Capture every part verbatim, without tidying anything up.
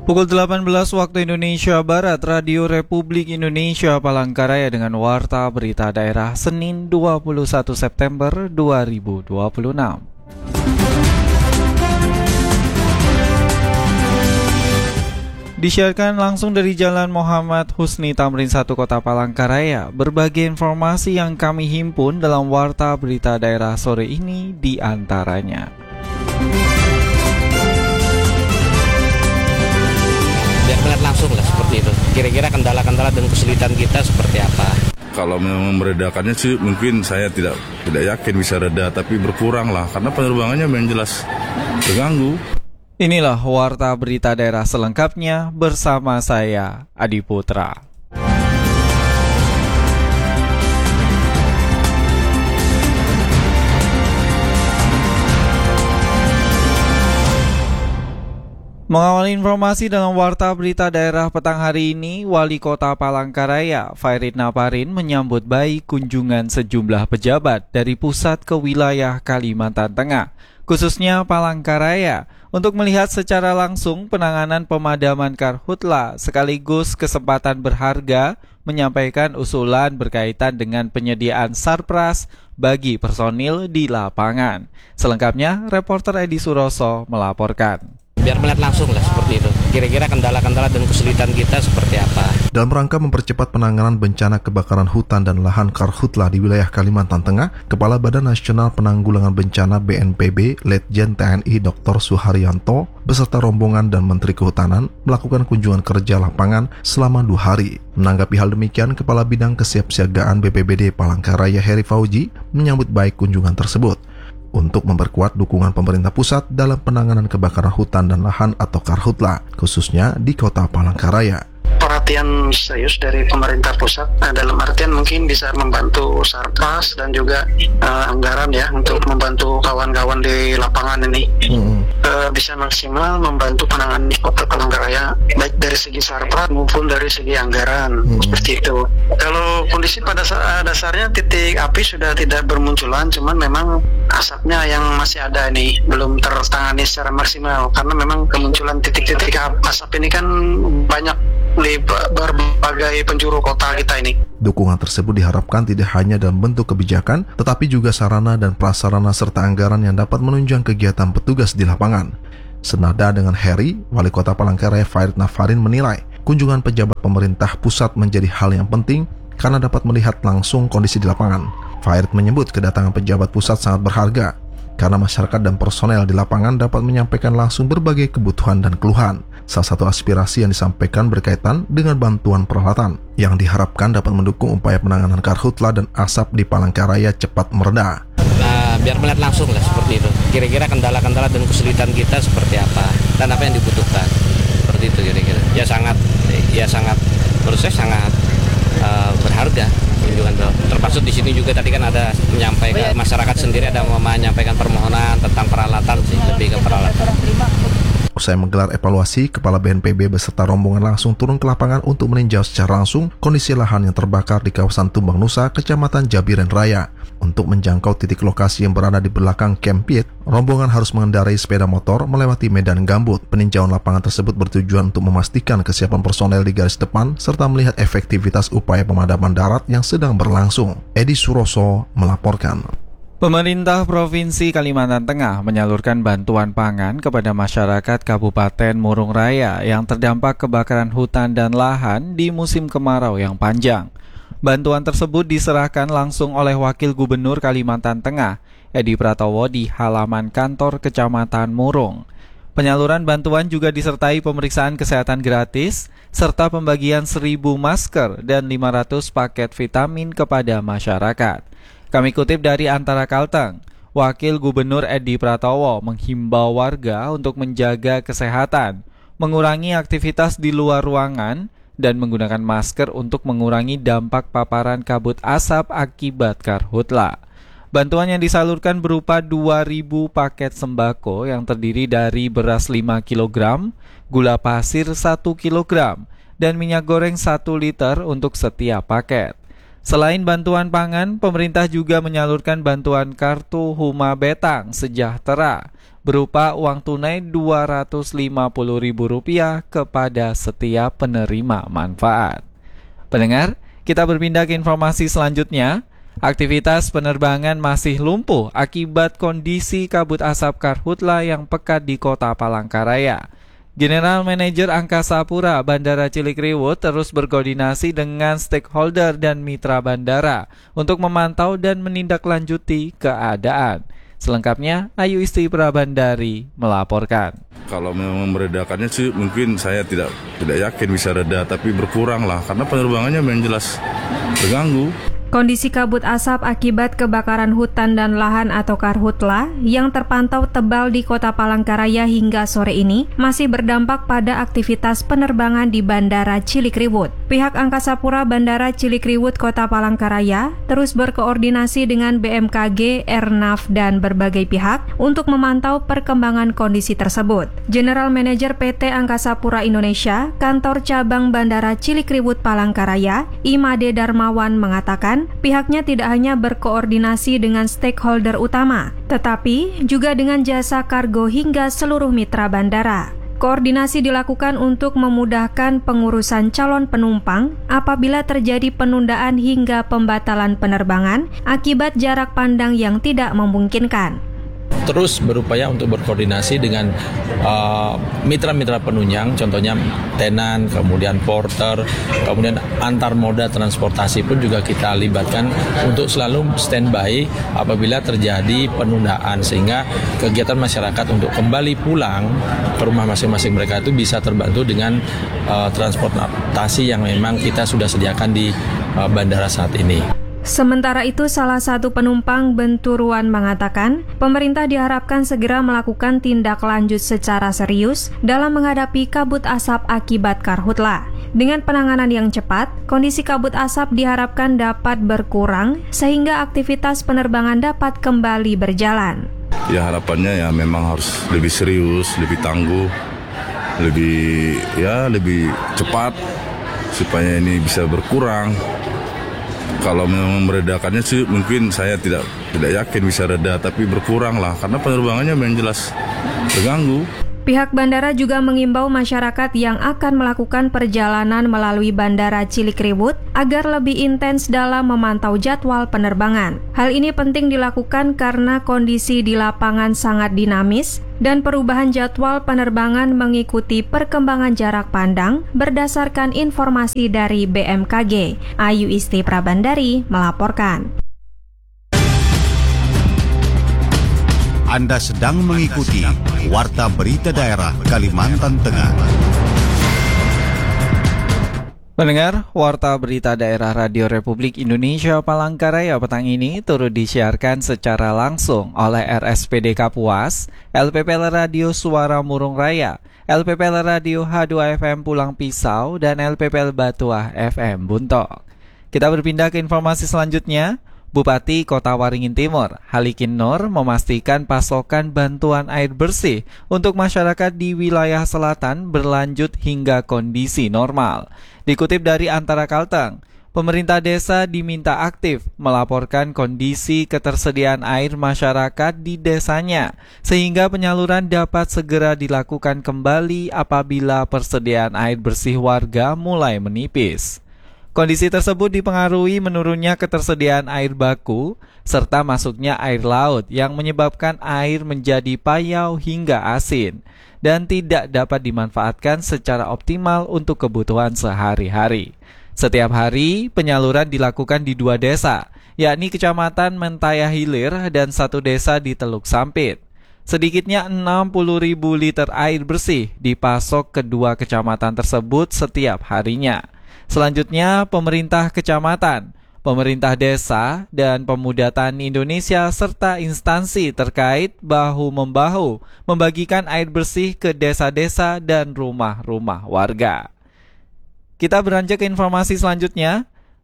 Pukul delapan belas waktu Indonesia Barat, Radio Republik Indonesia Palangkaraya dengan Warta Berita Daerah Senin dua puluh satu September dua ribu dua puluh enam. Disiarkan langsung dari Jalan Muhammad Husni Tamrin satu Kota Palangkaraya. Berbagai informasi yang kami himpun dalam Warta Berita Daerah sore ini di antaranya. Biar melihat langsung lah seperti itu. Kira-kira kendala-kendala dan kesulitan kita seperti apa. Kalau memang meredakannya sih mungkin saya tidak tidak yakin bisa reda, tapi berkurang lah karena penerbangannya memang jelas terganggu. Inilah Warta Berita Daerah selengkapnya bersama saya, Adi Putra. Mengawali informasi dalam Warta Berita Daerah petang hari ini, Wali Kota Palangkaraya, Fairit Naparin menyambut baik kunjungan sejumlah pejabat dari pusat ke wilayah Kalimantan Tengah, khususnya Palangkaraya, untuk melihat secara langsung penanganan pemadaman karhutla sekaligus kesempatan berharga menyampaikan usulan berkaitan dengan penyediaan sarpras bagi personil di lapangan. Selengkapnya, reporter Edi Suroso melaporkan. Biar melihat langsung lah seperti itu. Kira-kira kendala-kendala dan kesulitan kita seperti apa. Dalam rangka mempercepat penanganan bencana kebakaran hutan dan lahan karhutla di wilayah Kalimantan Tengah, Kepala Badan Nasional Penanggulangan Bencana B N P B, Letjen T N I Doktor Suharyanto, beserta rombongan dan Menteri Kehutanan melakukan kunjungan kerja lapangan selama dua hari. Menanggapi hal demikian, Kepala Bidang Kesiapsiagaan B P B D Palangkaraya Heri Fauji menyambut baik kunjungan tersebut untuk memperkuat dukungan pemerintah pusat dalam penanganan kebakaran hutan dan lahan atau karhutla, khususnya di Kota Palangkaraya. Perhatian serius dari pemerintah pusat, nah, dalam artian mungkin bisa membantu sarpras dan juga uh, anggaran ya untuk membantu kawan-kawan di lapangan ini hmm. uh, bisa maksimal membantu penanganan Kota Palangkaraya baik dari segi sarpras maupun dari segi anggaran hmm. seperti itu. Kalau kondisi pada dasarnya titik api sudah tidak bermunculan, cuman memang asapnya yang masih ada ini belum tertangani secara maksimal karena memang kemunculan titik-titik asap ini kan banyak di berbagai penjuru kota kita ini. Dukungan tersebut diharapkan tidak hanya dalam bentuk kebijakan, tetapi juga sarana dan prasarana serta anggaran yang dapat menunjang kegiatan petugas di lapangan. Senada dengan Heri, Wali Kota Palangkaraya Fairit Naparin menilai kunjungan pejabat pemerintah pusat menjadi hal yang penting karena dapat melihat langsung kondisi di lapangan. Fairit menyebut kedatangan pejabat pusat sangat berharga karena masyarakat dan personel di lapangan dapat menyampaikan langsung berbagai kebutuhan dan keluhan. Salah satu aspirasi yang disampaikan berkaitan dengan bantuan peralatan yang diharapkan dapat mendukung upaya penanganan karhutla dan asap di Palangkaraya cepat mereda. Nah, biar melihat langsung lah seperti itu. Kira-kira kendala-kendala dan kesulitan kita seperti apa dan apa yang dibutuhkan. Seperti itu kira-kira. Ya sangat, ya sangat, menurut saya sangat uh, berharga. Termasuk di sini juga tadi kan ada menyampaikan masyarakat sendiri ada menyampaikan permohonan tentang peralatan sih, lebih ke peralatan. Usai menggelar evaluasi, Kepala B N P B beserta rombongan langsung turun ke lapangan untuk meninjau secara langsung kondisi lahan yang terbakar di kawasan Tumbang Nusa, Kecamatan Jabiren Raya. Untuk menjangkau titik lokasi yang berada di belakang Camp Piet, rombongan harus mengendarai sepeda motor melewati medan gambut. Peninjauan lapangan tersebut bertujuan untuk memastikan kesiapan personel di garis depan serta melihat efektivitas upaya pemadaman darat yang sedang berlangsung. Edi Suroso melaporkan. Pemerintah Provinsi Kalimantan Tengah menyalurkan bantuan pangan kepada masyarakat Kabupaten Murung Raya yang terdampak kebakaran hutan dan lahan di musim kemarau yang panjang. Bantuan tersebut diserahkan langsung oleh Wakil Gubernur Kalimantan Tengah, Edi Pratowo, di halaman kantor Kecamatan Murung. Penyaluran bantuan juga disertai pemeriksaan kesehatan gratis, serta pembagian seribu masker dan lima ratus paket vitamin kepada masyarakat. Kami kutip dari Antara Kalteng, Wakil Gubernur Edi Pratowo menghimbau warga untuk menjaga kesehatan, mengurangi aktivitas di luar ruangan, dan menggunakan masker untuk mengurangi dampak paparan kabut asap akibat karhutla. Bantuan yang disalurkan berupa dua ribu paket sembako yang terdiri dari beras lima kilogram, gula pasir satu kilogram, dan minyak goreng satu liter untuk setiap paket. Selain bantuan pangan, pemerintah juga menyalurkan bantuan kartu Huma Betang Sejahtera berupa uang tunai dua ratus lima puluh ribu rupiah kepada setiap penerima manfaat. Pendengar, kita berpindah ke informasi selanjutnya. Aktivitas penerbangan masih lumpuh akibat kondisi kabut asap karhutla yang pekat di kota Palangkaraya. General Manager Angkasa Pura Bandara Cilikriwut terus berkoordinasi dengan stakeholder dan mitra bandara untuk memantau dan menindaklanjuti keadaan. Selengkapnya, Ayu Isti Prabandari melaporkan. Kalau memang meredakannya sih mungkin saya tidak tidak yakin bisa reda, tapi berkurang lah karena penerbangannya memang jelas terganggu. Kondisi kabut asap akibat kebakaran hutan dan lahan atau karhutla yang terpantau tebal di kota Palangkaraya hingga sore ini masih berdampak pada aktivitas penerbangan di Bandara Cilikriwut. Pihak Angkasa Pura Bandara Cilikriwut Kota Palangkaraya terus berkoordinasi dengan B M K G, Airnav, dan berbagai pihak untuk memantau perkembangan kondisi tersebut. General Manager P T Angkasa Pura Indonesia, Kantor Cabang Bandara Cilikriwut Palangkaraya, Imade Darmawan mengatakan pihaknya tidak hanya berkoordinasi dengan stakeholder utama, tetapi juga dengan jasa kargo hingga seluruh mitra bandara. Koordinasi dilakukan untuk memudahkan pengurusan calon penumpang apabila terjadi penundaan hingga pembatalan penerbangan akibat jarak pandang yang tidak memungkinkan. Terus berupaya untuk berkoordinasi dengan uh, mitra-mitra penunjang, contohnya tenan, kemudian porter, kemudian antar moda transportasi pun juga kita libatkan untuk selalu standby apabila terjadi penundaan, sehingga kegiatan masyarakat untuk kembali pulang ke rumah masing-masing mereka itu bisa terbantu dengan uh, transportasi yang memang kita sudah sediakan di uh, bandara saat ini. Sementara itu, salah satu penumpang Benturuan mengatakan, pemerintah diharapkan segera melakukan tindak lanjut secara serius dalam menghadapi kabut asap akibat karhutla. Dengan penanganan yang cepat, kondisi kabut asap diharapkan dapat berkurang sehingga aktivitas penerbangan dapat kembali berjalan. Ya harapannya ya memang harus lebih serius, lebih tangguh, lebih ya lebih cepat supaya ini bisa berkurang. Kalau memang meredakannya sih mungkin saya tidak tidak yakin bisa reda, tapi berkurang lah karena penerbangannya memang jelas terganggu. Pihak bandara juga mengimbau masyarakat yang akan melakukan perjalanan melalui Bandara Cilikriwut agar lebih intens dalam memantau jadwal penerbangan. Hal ini penting dilakukan karena kondisi di lapangan sangat dinamis dan perubahan jadwal penerbangan mengikuti perkembangan jarak pandang berdasarkan informasi dari B M K G. Ayu Isti Prabandari melaporkan. Anda sedang mengikuti Warta Berita Daerah Kalimantan Tengah. Pendengar, Warta Berita Daerah Radio Republik Indonesia Palangkaraya petang ini turut disiarkan secara langsung oleh R S P D Kapuas, L P P L Radio Suara Murung Raya, L P P L Radio H dua F M Pulang Pisau, dan L P P L Batuah F M Buntok. Kita berpindah ke informasi selanjutnya. Bupati Kota Waringin Timur, Halikin Nur, memastikan pasokan bantuan air bersih untuk masyarakat di wilayah selatan berlanjut hingga kondisi normal. Dikutip dari Antara Kalteng, pemerintah desa diminta aktif melaporkan kondisi ketersediaan air masyarakat di desanya, sehingga penyaluran dapat segera dilakukan kembali apabila persediaan air bersih warga mulai menipis. Kondisi tersebut dipengaruhi menurunnya ketersediaan air baku serta masuknya air laut yang menyebabkan air menjadi payau hingga asin dan tidak dapat dimanfaatkan secara optimal untuk kebutuhan sehari-hari. Setiap hari penyaluran dilakukan di dua desa, yakni Kecamatan Mentaya Hilir dan satu desa di Teluk Sampit. Sedikitnya enam puluh ribu liter air bersih dipasok kedua kecamatan tersebut setiap harinya. Selanjutnya, pemerintah kecamatan, pemerintah desa, dan Pemuda Tani Indonesia serta instansi terkait bahu-membahu membagikan air bersih ke desa-desa dan rumah-rumah warga. Kita beranjak ke informasi selanjutnya.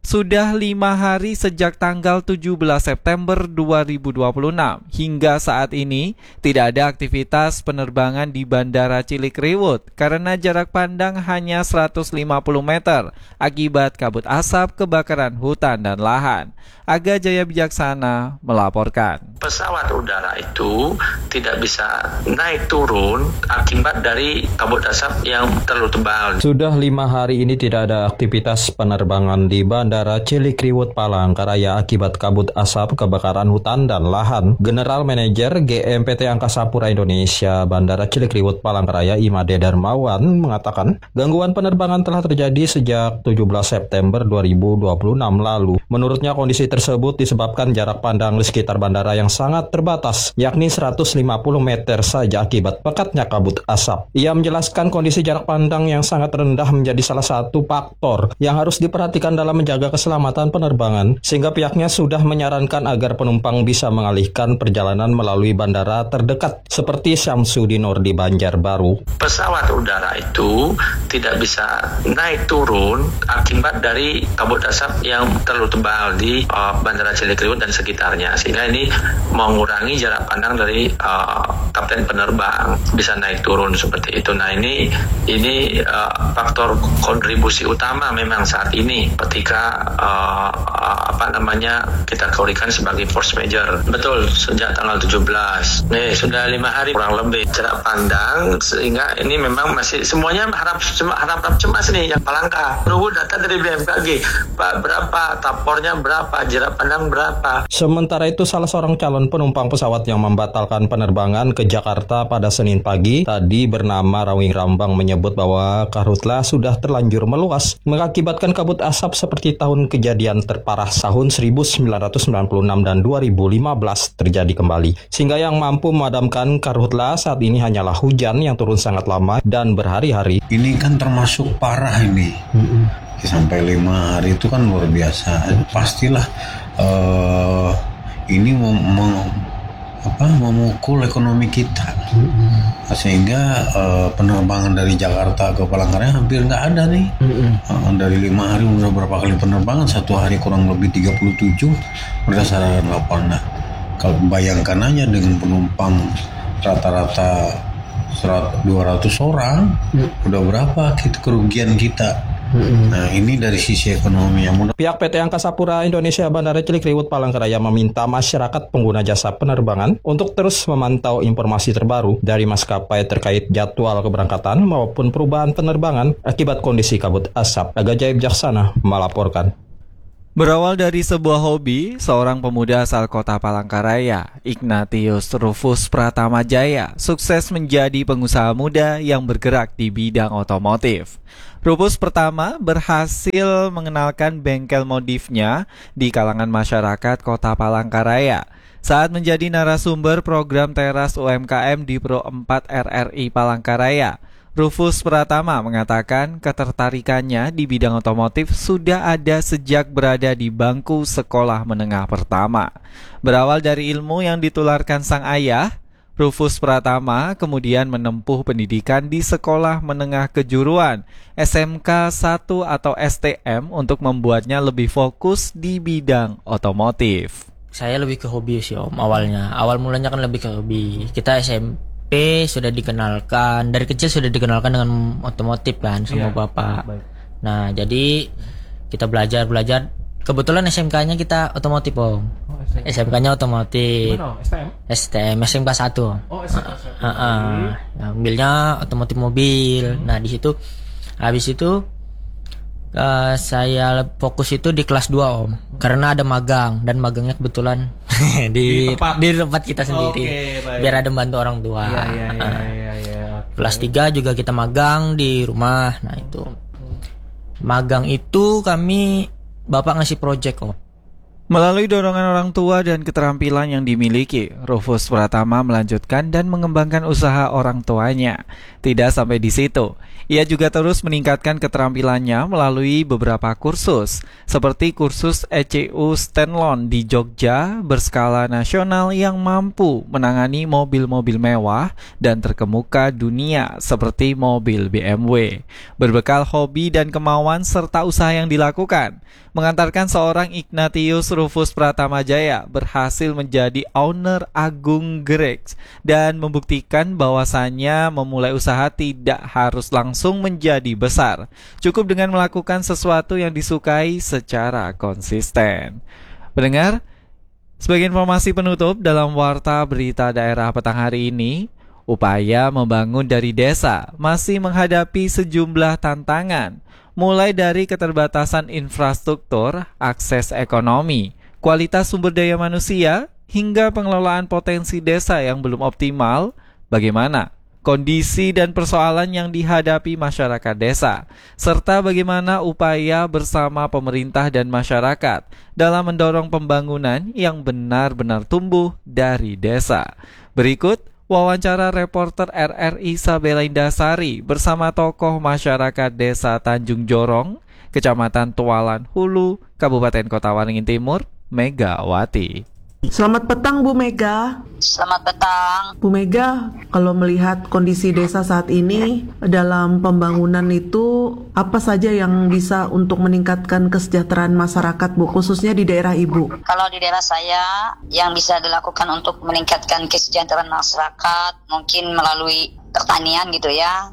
Sudah lima hari sejak tanggal tujuh belas September dua ribu dua puluh enam hingga saat ini tidak ada aktivitas penerbangan di Bandara Cilikriwut karena jarak pandang hanya seratus lima puluh meter akibat kabut asap kebakaran hutan dan lahan. Aga Jaya Bijaksana melaporkan. Pesawat udara itu tidak bisa naik turun akibat dari kabut asap yang terlalu tebal. Sudah lima hari ini tidak ada aktivitas penerbangan di Bandara Cilikriwut Palangkaraya akibat kabut asap kebakaran hutan dan lahan. General Manager G M P T Angkasa Pura Indonesia Bandara Cilikriwut Palangkaraya Imade Darmawan mengatakan gangguan penerbangan telah terjadi sejak tujuh belas September dua ribu dua puluh enam lalu. Menurutnya kondisi tersebut disebabkan jarak pandang di sekitar bandara yang sangat terbatas, yakni seratus lima puluh meter saja akibat pekatnya kabut asap. Ia menjelaskan kondisi jarak pandang yang sangat rendah menjadi salah satu faktor yang harus diperhatikan dalam menjaga keselamatan penerbangan, sehingga pihaknya sudah menyarankan agar penumpang bisa mengalihkan perjalanan melalui bandara terdekat seperti Syamsuddin Nur di Banjarbaru. Pesawat udara itu tidak bisa naik turun akibat dari kabut asap yang terlalu tebal di uh, Bandara Cilikriwut dan sekitarnya, sehingga ini mengurangi jarak pandang dari uh, kapten penerbang bisa naik turun seperti itu. Nah ini ini uh, faktor kontribusi utama memang saat ini ketika uh, uh, apa namanya kita kategorikan sebagai force major. Betul, sejak tanggal tujuh belas. Nih sudah lima hari kurang lebih jarak pandang, sehingga ini memang masih semuanya harap harap, harap cemas nih yang Palangka. Nunggu data dari B M K G, Pak, berapa tapornya, berapa jarak pandang berapa. Sementara itu salah seorang calon penumpang pesawat yang membatalkan penerbangan ke Jakarta pada Senin pagi tadi bernama Rawing Rambang menyebut bahwa karhutla sudah terlanjur meluas mengakibatkan kabut asap seperti tahun kejadian terparah tahun seribu sembilan ratus sembilan puluh enam dan dua ribu lima belas terjadi kembali, sehingga yang mampu memadamkan karhutla saat ini hanyalah hujan yang turun sangat lama dan berhari-hari. Ini kan termasuk parah ini. Mm-hmm. Sampai lima hari itu kan luar biasa. Pastilah uh, ini mem, mem, apa, memukul ekonomi kita. Mm-hmm. Sehingga uh, penerbangan dari Jakarta ke Palangkaraya hampir nggak ada nih. Mm-hmm. Uh, dari lima hari udah berapa kali penerbangan, satu hari kurang lebih tiga puluh tujuh berdasarkan laporan. Nah, kalau bayangkan aja dengan penumpang rata-rata dua ratus orang, mm. udah berapa kita kerugian kita. Nah ini dari sisi ekonomi yang mudah. Pihak P T Angkasa Pura Indonesia Bandara Cilikriwut Palangkaraya meminta masyarakat pengguna jasa penerbangan untuk terus memantau informasi terbaru dari maskapai terkait jadwal keberangkatan maupun perubahan penerbangan akibat kondisi kabut asap. Aga Jaya Bijaksana melaporkan. Berawal dari sebuah hobi, seorang pemuda asal kota Palangkaraya, Ignatius Rufus Pratamajaya, sukses menjadi pengusaha muda yang bergerak di bidang otomotif. Rufus pertama berhasil mengenalkan bengkel modifnya di kalangan masyarakat kota Palangkaraya saat menjadi narasumber program Teras U M K M di Pro empat R R I Palangkaraya. Rufus Pratama mengatakan ketertarikannya di bidang otomotif sudah ada sejak berada di bangku sekolah menengah pertama. Berawal dari ilmu yang ditularkan sang ayah, Rufus Pratama kemudian menempuh pendidikan di Sekolah Menengah Kejuruan S M K satu atau S T M untuk membuatnya lebih fokus di bidang otomotif. Saya lebih ke hobi sih Om awalnya. Awal mulanya kan lebih ke hobi. Kita S M P sudah dikenalkan, dari kecil sudah dikenalkan dengan otomotif kan sama yeah. Bapak. Baik. Nah, jadi kita belajar-belajar. Kebetulan S M K-nya kita otomotif, Om. Oh, S M K-nya otomotif. Mana? S T M? S T M, S M K satu. Oh, S M K satu. Heeh. Uh, uh, nah, ambilnya otomotif mobil. Hmm. Nah, di situ habis itu Uh, saya fokus itu di kelas dua Om, karena ada magang dan magangnya kebetulan di, di, tempat. di tempat kita sendiri, okay, biar ada bantu orang tua. Ya, ya, ya, uh, ya, ya, okay. Kelas tiga juga kita magang di rumah. Nah itu magang itu kami bapak ngasih project Om. Melalui dorongan orang tua dan keterampilan yang dimiliki, Rufus Pratama melanjutkan dan mengembangkan usaha orang tuanya. Tidak sampai di situ, ia juga terus meningkatkan keterampilannya melalui beberapa kursus, seperti kursus E C U Stanlon di Jogja berskala nasional yang mampu menangani mobil-mobil mewah dan terkemuka dunia seperti mobil B M W. Berbekal hobi dan kemauan serta usaha yang dilakukan, mengantarkan seorang Ignatius Rufus Pratama Jaya berhasil menjadi owner Agung Gerex dan membuktikan bahwasannya memulai usaha tidak harus langsung menjadi besar. Cukup dengan melakukan sesuatu yang disukai secara konsisten. Pendengar, sebagai informasi penutup dalam Warta Berita Daerah petang hari ini, upaya membangun dari desa masih menghadapi sejumlah tantangan, mulai dari keterbatasan infrastruktur, akses ekonomi, kualitas sumber daya manusia, hingga pengelolaan potensi desa yang belum optimal. Bagaimana kondisi dan persoalan yang dihadapi masyarakat desa, serta bagaimana upaya bersama pemerintah dan masyarakat dalam mendorong pembangunan yang benar-benar tumbuh dari desa. Berikut wawancara reporter R R I Sabela Indasari bersama tokoh masyarakat Desa Tanjung Jorong, Kecamatan Tualan Hulu, Kabupaten Kota Waringin Timur, Megawati. Selamat petang Bu Mega. Selamat petang. Bu Mega, kalau melihat kondisi desa saat ini dalam pembangunan itu apa saja yang bisa untuk meningkatkan kesejahteraan masyarakat Bu, khususnya di daerah Ibu? Kalau di daerah saya yang bisa dilakukan untuk meningkatkan kesejahteraan masyarakat mungkin melalui pertanian gitu ya.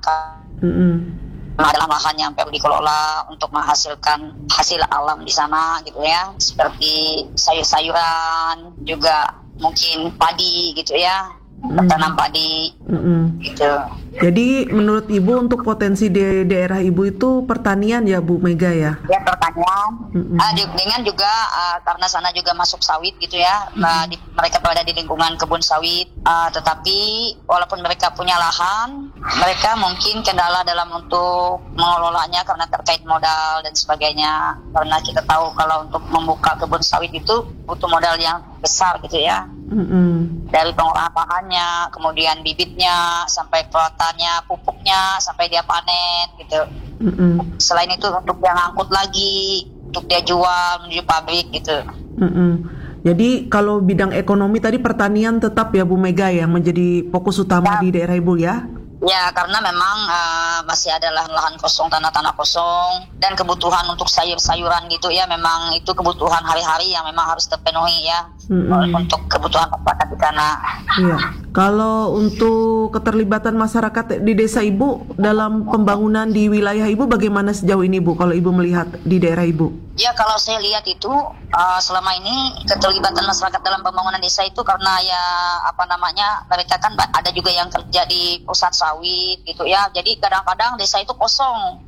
Mm-mm. Adalah lahan yang perlu dikelola untuk menghasilkan hasil alam di sana gitu ya, seperti sayur-sayuran, juga mungkin padi gitu ya, tanam padi Mm-mm. gitu. Jadi menurut Ibu untuk potensi di daerah Ibu itu pertanian ya Bu Mega ya? Ya pertanian, uh, di, dengan juga uh, karena sana juga masuk sawit gitu ya, uh, di, mereka berada di lingkungan kebun sawit, uh, tetapi walaupun mereka punya lahan, mereka mungkin kendala dalam untuk mengelolanya karena terkait modal dan sebagainya. Karena kita tahu kalau untuk membuka kebun sawit itu butuh modal yang besar gitu ya. Mm-mm. Dari pengolahan bahannya, kemudian bibitnya, sampai perawatannya, pupuknya, sampai dia panen gitu. Mm-mm. Selain itu untuk dia ngangkut lagi, untuk dia jual menuju pabrik gitu. Mm-mm. Jadi kalau bidang ekonomi tadi pertanian tetap ya Bu Mega yang menjadi fokus utama ya di daerah Ibu ya? Ya, karena memang uh, masih ada lahan-lahan kosong, tanah-tanah kosong, dan kebutuhan untuk sayur-sayuran gitu ya, memang itu kebutuhan hari-hari yang memang harus terpenuhi ya, mm-hmm. untuk kebutuhan masyarakat di sana. Iya. Kalau untuk keterlibatan masyarakat di desa Ibu dalam pembangunan di wilayah Ibu bagaimana sejauh ini Bu, kalau Ibu melihat di daerah Ibu? Ya, kalau saya lihat itu uh, selama ini keterlibatan masyarakat dalam pembangunan desa itu karena ya apa namanya, mereka kan ada juga yang kerja di pusat sawit gitu ya, jadi kadang-kadang desa itu kosong.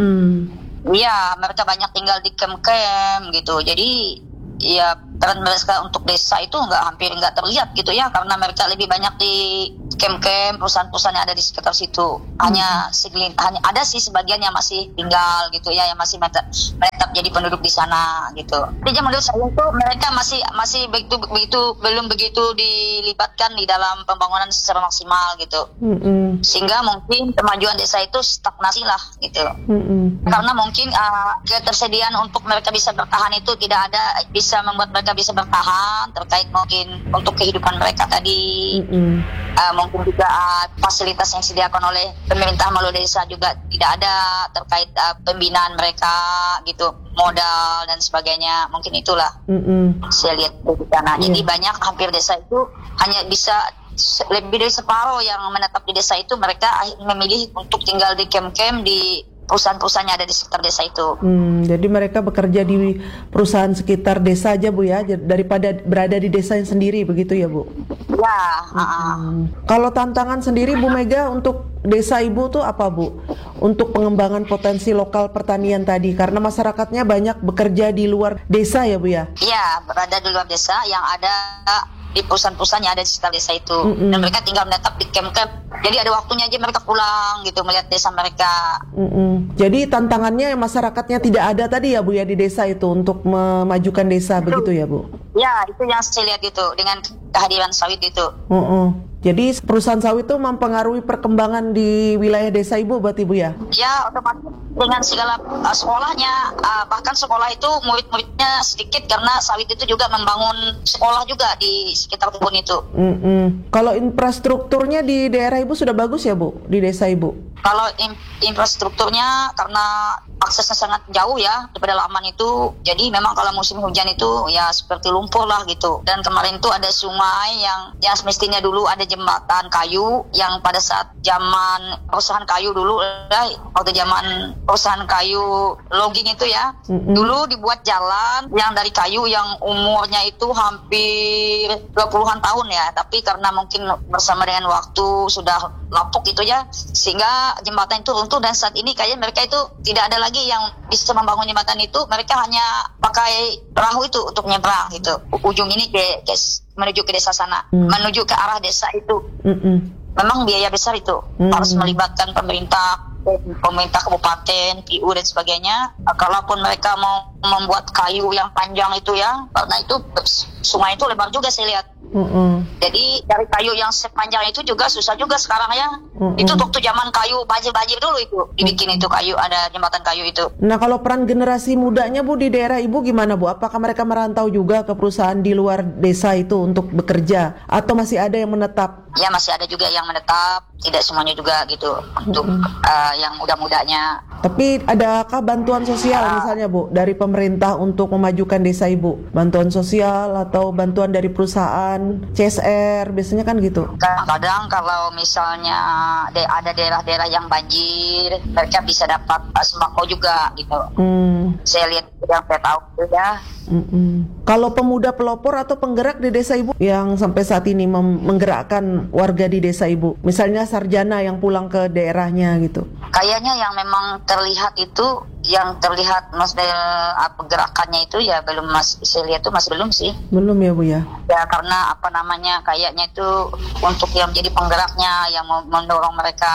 Iya, mm-hmm. mereka banyak tinggal di kem-kem gitu, jadi ya peran mereka untuk desa itu nggak hampir nggak terlihat gitu ya, karena mereka lebih banyak di kem-kem, perusahaan-perusahaan yang ada di sekitar situ. Hanya segelin, hanya ada sih sebagian yang masih tinggal gitu ya, yang masih menetap, menetap jadi penduduk di sana gitu. Jadi menurut saya itu mereka masih masih begitu begitu belum begitu dilibatkan di dalam pembangunan secara maksimal gitu. Mm-hmm. Sehingga mungkin kemajuan desa itu stagnasi lah gitu. Mm-hmm. Karena mungkin uh, ketersediaan untuk mereka bisa bertahan itu tidak ada, bisa membuat mereka bisa bertahan terkait mungkin untuk kehidupan mereka tadi. Mm-hmm. Uh, mungkin juga uh, fasilitas yang disediakan oleh pemerintah melalui desa juga tidak ada terkait uh, pembinaan mereka gitu, modal dan sebagainya, mungkin itulah mm-hmm. saya lihat di sana. Yeah. Jadi banyak hampir desa itu hanya bisa lebih dari separuh yang menetap di desa itu mereka memilih untuk tinggal di kem-kem di perusahaan-perusahaan yang ada di sekitar desa itu. Hmm, jadi mereka bekerja di perusahaan sekitar desa aja Bu ya, daripada berada di desa yang sendiri begitu ya Bu? Ya. Hmm. Uh-uh. Kalau tantangan sendiri Bu Mega untuk desa Ibu tuh apa Bu? Untuk pengembangan potensi lokal pertanian tadi, karena masyarakatnya banyak bekerja di luar desa ya Bu ya? Iya, berada di luar desa yang ada di perusahaan-perusahaan yang ada di sekitar desa itu. Mm-mm. Dan mereka tinggal menetap di camp-camp. Jadi ada waktunya aja mereka pulang gitu melihat desa mereka. Mm-mm. Jadi tantangannya yang masyarakatnya tidak ada tadi ya Bu ya di desa itu untuk memajukan desa, begitu ya Bu? Ya, itu yang saya lihat gitu dengan kehadiran sawit itu. Mm-mm. Jadi perusahaan sawit itu mempengaruhi perkembangan di wilayah desa Ibu berarti Bu ya? Ya, otomatis dengan segala uh, sekolahnya, uh, bahkan sekolah itu murid-muridnya sedikit karena sawit itu juga membangun sekolah juga di sekitar kebun itu. Mm-mm. Kalau infrastrukturnya di daerah Ibu sudah bagus ya Bu, di desa Ibu? Kalau in- infrastrukturnya karena aksesnya sangat jauh ya daripada Laman itu, jadi memang kalau musim hujan itu ya seperti lumpur lah gitu. Dan kemarin itu ada sungai yang yang semestinya dulu ada jembatan kayu yang pada saat zaman perusahaan kayu dulu, eh, waktu zaman perusahaan kayu logging itu ya, mm-hmm. dulu dibuat jalan yang dari kayu yang umurnya itu hampir dua puluhan tahun ya, tapi karena mungkin bersama dengan waktu sudah lapuk gitu ya, sehingga jembatan itu runtuh dan saat ini kayaknya mereka itu tidak ada lagi yang bisa membangun jembatan itu, mereka hanya pakai perahu itu untuk nyebrang gitu. Ujung ini ke, ke menuju ke desa sana, mm. menuju ke arah desa itu. Mm-mm. Memang biaya besar itu, mm. harus melibatkan pemerintah, pemerintah kabupaten, P U dan sebagainya. Kalaupun mereka mau membuat kayu yang panjang itu ya, karena itu sungai itu lebar juga saya lihat. Mm-mm. Jadi dari kayu yang sepanjang itu juga susah juga sekarang ya. Mm-mm. Itu waktu zaman kayu banjir-banjir dulu itu dibikin itu kayu, ada jembatan kayu itu. Nah kalau peran generasi mudanya Bu di daerah Ibu gimana Bu? Apakah mereka merantau juga ke perusahaan di luar desa itu untuk bekerja atau masih ada yang menetap? Ya masih ada juga yang menetap, tidak semuanya juga gitu untuk uh, yang muda-mudanya. Tapi adakah bantuan sosial uh, misalnya Bu dari pemerintah untuk memajukan desa Ibu? Bantuan sosial atau bantuan dari perusahaan, C S R, biasanya kan gitu. Kadang-kadang kalau misalnya de- ada daerah-daerah yang banjir, mereka bisa dapat uh, sembako juga gitu. Hmm. Saya lihat yang saya tahu ya. Mm-mm. Kalau pemuda pelopor atau penggerak di desa Ibu yang sampai saat ini mem- menggerakkan warga di desa Ibu, misalnya sarjana yang pulang ke daerahnya gitu. Kayaknya yang memang terlihat itu, yang terlihat maksudnya gerakannya itu ya belum, mas, saya lihat itu masih belum sih. Belum ya Bu ya? Ya karena apa namanya kayaknya itu untuk yang menjadi penggeraknya, yang mendorong mereka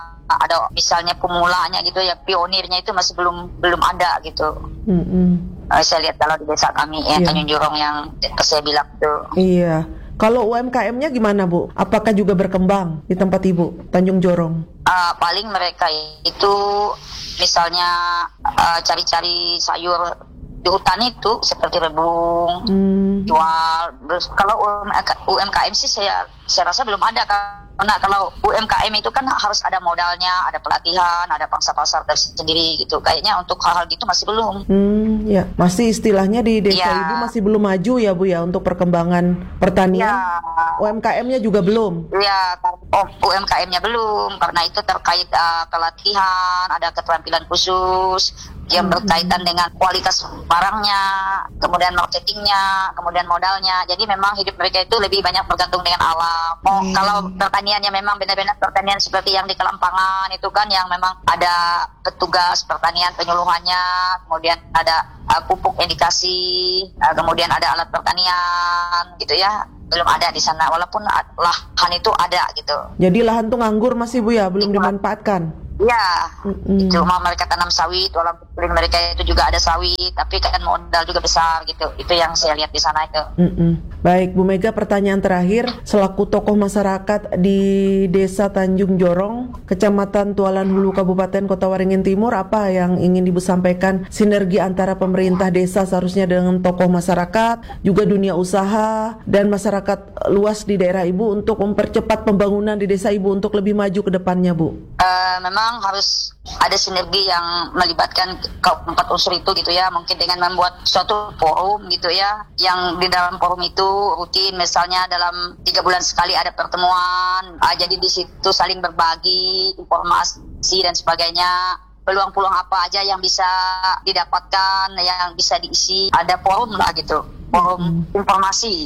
ada misalnya pemulanya gitu ya, pionirnya itu masih belum belum ada gitu. Mm-mm. Uh, saya lihat kalau di desa kami ya, yeah. Tanjung Jorong yang saya bilang itu. Iya. Kalau U M K M-nya gimana Bu? Apakah juga berkembang di tempat Ibu, Tanjung Jorong? Uh, paling mereka itu misalnya uh, cari-cari sayur di hutan itu seperti rebung, hmm. jual. Kalau U M K M sih saya saya rasa belum ada kan. Karena kalau U M K M itu kan harus ada modalnya, ada pelatihan, ada pangsa pasar tersendiri gitu. Kayaknya untuk hal-hal gitu masih belum. Hmm, ya, masih istilahnya di desa ya. Ibu masih belum maju ya Bu ya untuk perkembangan pertanian. Ya. U M K M-nya juga belum. Iya, oh, U M K M-nya belum karena itu terkait uh, pelatihan, ada keterampilan khusus yang berkaitan dengan kualitas barangnya, kemudian marketingnya, kemudian modalnya. Jadi memang hidup mereka itu lebih banyak bergantung dengan alam. Oh, hmm. Kalau pertaniannya memang benar-benar pertanian seperti yang di Kelampangan itu kan yang memang ada petugas pertanian penyuluhannya, kemudian ada uh, pupuk yang dikasih, uh, kemudian ada alat pertanian gitu ya. Belum ada di sana, walaupun lahan itu ada gitu. Jadi lahan tuh nganggur masih Bu ya, belum itu dimanfaatkan? Ya, mm-hmm. Itu mau mereka tanam sawit, walaupun mereka itu juga ada sawit, tapi kan modal juga besar gitu. Itu yang saya lihat di sana itu. Mm-hmm. Baik, Bu Mega, pertanyaan terakhir, selaku tokoh masyarakat di Desa Tanjung Jorong, Kecamatan Tualan Hulu, Kabupaten Kota Waringin Timur, apa yang ingin Ibu sampaikan sinergi antara pemerintah desa seharusnya dengan tokoh masyarakat, juga dunia usaha dan masyarakat luas di daerah Ibu untuk mempercepat pembangunan di desa Ibu untuk lebih maju ke depannya, Bu? Uh, memang harus ada sinergi yang melibatkan keempat unsur itu gitu ya, mungkin dengan membuat suatu forum gitu ya, yang di dalam forum itu rutin misalnya dalam tiga bulan sekali ada pertemuan, ah, jadi di situ saling berbagi informasi dan sebagainya, peluang-peluang apa aja yang bisa didapatkan, yang bisa diisi, ada forum lah gitu, forum hmm. informasi.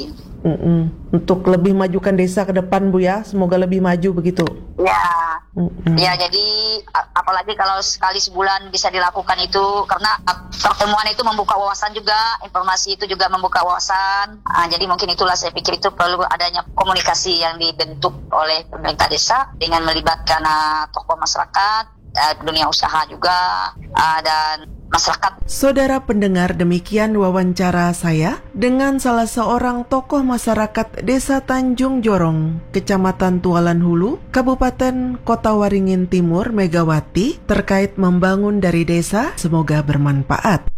Mm-mm. Untuk lebih majukan desa ke depan Bu ya, semoga lebih maju begitu. Ya, Mm-mm. ya jadi a- apalagi kalau sekali sebulan bisa dilakukan itu, karena a- pertemuan itu membuka wawasan juga, informasi itu juga membuka wawasan. Ah, jadi mungkin itulah saya pikir itu perlu adanya komunikasi yang dibentuk oleh pemerintah desa dengan melibatkan uh, tokoh masyarakat, uh, dunia usaha juga, uh, dan masyarakat. Saudara pendengar, demikian wawancara saya dengan salah seorang tokoh masyarakat Desa Tanjung Jorong, Kecamatan Tualan Hulu, Kabupaten Kota Waringin Timur, Megawati, terkait membangun dari desa. Semoga bermanfaat.